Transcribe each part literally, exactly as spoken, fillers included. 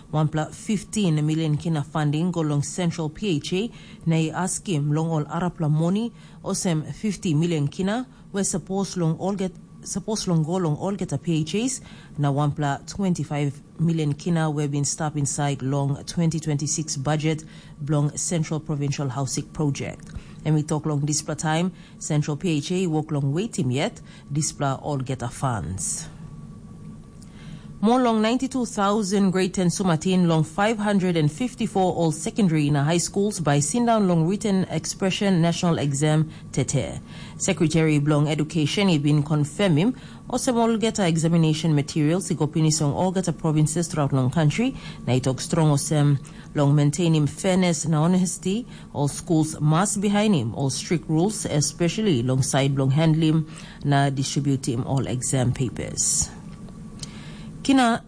one plus fifteen million kina funding go long Central P H A na I askim long all arapla money osem fifty million kina where suppose long all get suppose long go long all get a P H As na one plus twenty-five million kina where been stop inside long twenty twenty-six budget belong Central Provincial Housing Project. And we talk long display time, Central P H A work long waiting yet, display all get a funds. More long ninety-two thousand grade ten Sumatin long five hundred fifty-four all secondary in high schools by sin down long written expression national exam tete. Secretary Blong Education he been confirming also all get a examination materials go pinis on all get a provinces throughout long country. Na itok strong osem long maintaining fairness and honesty. All schools must behind him all strict rules, especially alongside long handling na distribute him all exam papers. Kina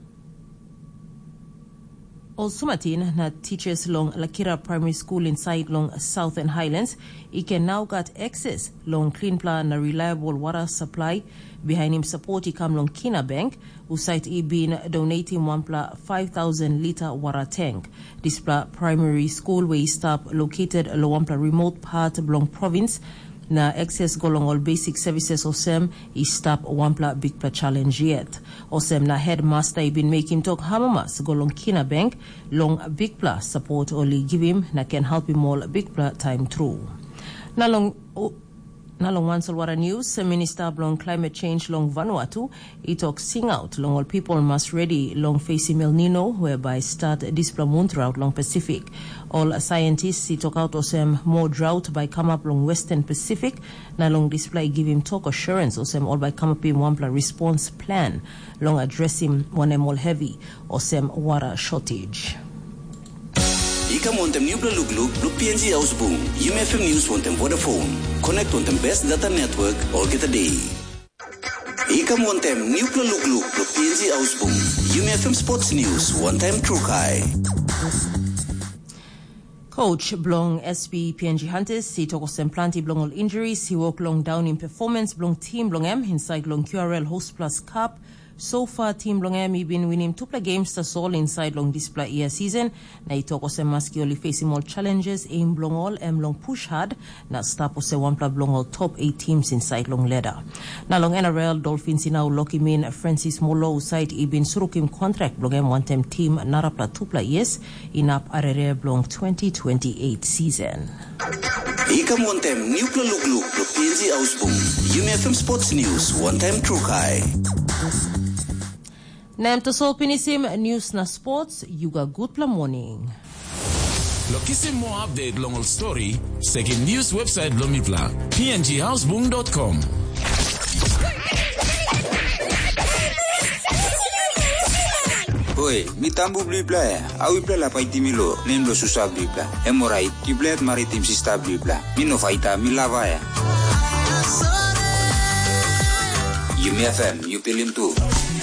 all Sumatin na teachers long Lakira Primary School inside long Southern Highlands, he can now get access long clean plan na reliable water supply. Behind him support he come long Kina Bank, who site he been donating one pla five thousand liter water tank. This pla primary school where he stop located along one remote part of long province. Na access go long all basic services osem is stop one pla big pla challenge yet. Osem na headmaster he been making talk hamamas go long Kina Bank long big pla support only give him na can help him all big pla time through. Na long oh, na long one water news, Minister long climate change long Vanuatu, he talk sing out long all people must ready long facing El Nino whereby start display moon throughout long Pacific. All scientists he talk out osem more drought by come up long Western Pacific. Na long display give him talk assurance osem all by come up in one response plan long addressing one all heavy osem water shortage. Ika montem new blue look blue P N G house boom. U M F M News montem Vodafone. Connect on the best data network all get a day. Ika montem new blue look blue P N G house boom. U M F M Sports News one time true high. Coach Blong S P P N G Hunters, he took some plenty Blong all injuries. He walked long down in performance. Blong team Blong M inside Long Q R L Host Plus Cup. So far, Team Long M been winning two play games to all inside long display year season. Na itoko se maski only facing more challenges. Aim Long all M Long push hard. Na stop se one play Long all top eight teams inside long ladder. Na long N R L Dolphins in now lucky mean Francis Molo side he been surukim contract Long M one time team narapla two play years in up arere Long twenty twenty-eight season. Ika montem new play look look P N G house boom. U M F M Sports News one time true high. Nem to sol pinisim news na sports yuga good pla morning. Lokisim more update long all story second news website lomipla p n g houseboom dot com. Oi, mitambu blibla ya. Awi pla la paitimilo, nemlo susah blibla. Emorai, kiblet maritim sista blibla. Mino faita milava ya. U M F M, you pilim tu.